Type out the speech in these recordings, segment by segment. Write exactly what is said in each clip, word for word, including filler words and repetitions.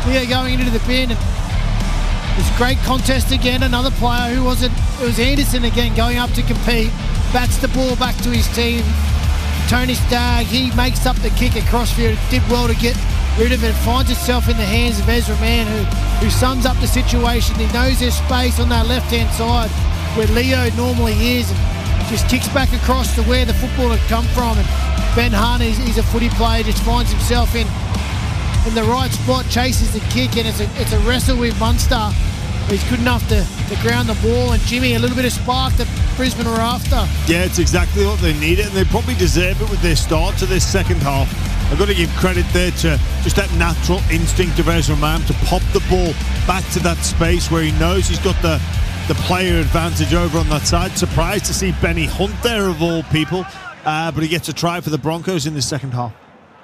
Leo going into the bin. And it's a great contest again. Another player who was it? It was Anderson again going up to compete. Bats the ball back to his team. Tony Stagg, he makes up the kick at crossfield. Did well to get rid of it. Finds itself in the hands of Ezra Mann, who, who sums up the situation. He knows there's space on that left-hand side where Leo normally is, and just kicks back across to where the football had come from. And Ben Hunt, he's, he's a footy player, just finds himself in in the right spot, chases the kick, and it's a, it's a wrestle with Munster. He's good enough to, to ground the ball, and Jimmy, a little bit of spark that Brisbane were after. Yeah, it's exactly what they needed, and they probably deserve it with their start to this second half. I've got to give credit there to just that natural instinct of Ezra Mann to pop the ball back to that space where he knows he's got the, the player advantage over on that side. Surprised to see Benny Hunt there, of all people, uh, but he gets a try for the Broncos in the second half.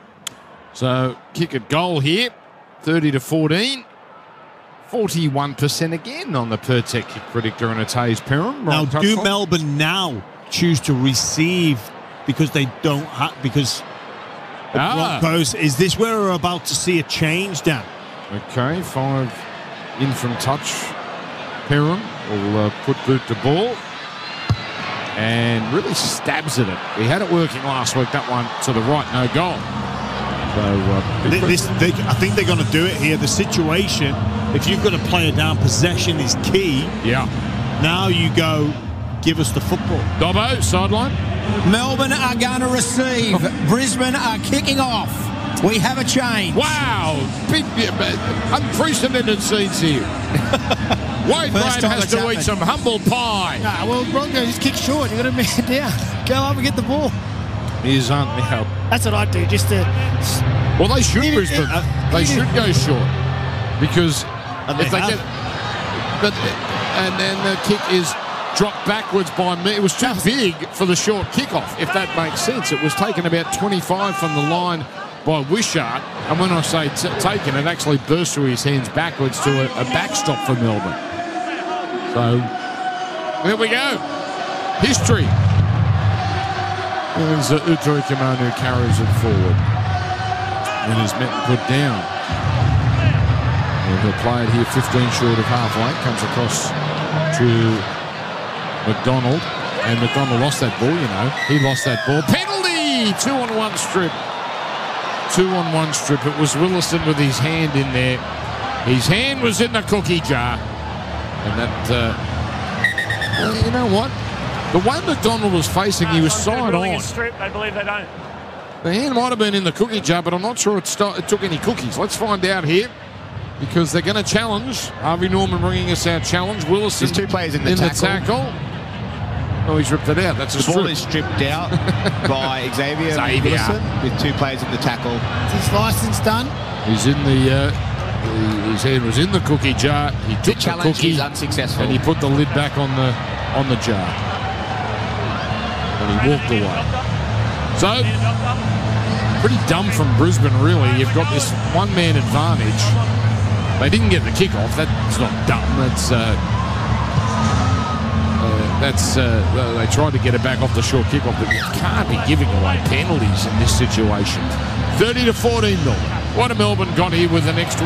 So, kick at goal here, thirty to fourteen. forty-one percent again on the Pertec kick predictor, and it's Hayes Perham. Now, Right, do Melbourne now choose to receive because they don't have, because the Ah. Broncos, is this where we're about to see a change, Dan? Okay, five in from touch. Perham will uh, put boot to ball and really stabs at it. He had it working last week, that one to the right, no goal. So, uh, Th- This, they, I think they're going to do it here. The situation, if you've got a player down, possession is key. yeah. Now you go, give us the football. Dobbo, sideline. Melbourne are going to receive. Brisbane are kicking off. We have a change. Wow, big, uh, unprecedented scenes here. Wade First Graham time has it's to happened. eat some humble pie. Nah, well, Broncos just kick short. You've got to man down. Go up and get the ball. Here's Hunt now. That's what I'd do, just to... Well, they should, Even- Brisbane. uh, they even- should go short because And if they they have. get, but and then the kick is dropped backwards by me. It was too big for the short kickoff, if that makes sense. It was taken about twenty-five from the line by Wishart, and when I say t- taken, it actually burst through his hands backwards to a, a backstop for Melbourne. So there we go, history. There's uh, Utoi Kimano carries it forward. And is met and put down. And he'll play it here fifteen short of halfway. Comes across to McDonald. And McDonald lost that ball, you know. He lost that ball. Penalty! Two on one strip. Two on one strip. It was Willison with his hand in there. His hand was in the cookie jar. And that, uh, well, you know what? The way McDonald was facing, he was side on. Strip, they believe they don't. The hand might have been in the cookie jar, but I'm not sure it, start, it took any cookies. Let's find out here, because they're going to challenge. Harvey Norman bringing us our challenge. Willison There's two players in the in tackle. the tackle. Oh, he's ripped it out. That's a The ball strip. is stripped out by Xavier Xavier. Willison with two players in the tackle. Is his licence done? He's in the, uh, the. His hand was in the cookie jar. He The took the, challenge cookie is unsuccessful. and he put the lid back on the on the jar. And he walked away. So, pretty dumb from Brisbane, really. You've got this one-man advantage. They didn't get the kickoff. That's not dumb. That's uh, uh, that's uh, they tried to get it back off the short kickoff, but you can't be giving away penalties in this situation. thirty to fourteen, Melbourne. What a Melbourne got here with an extra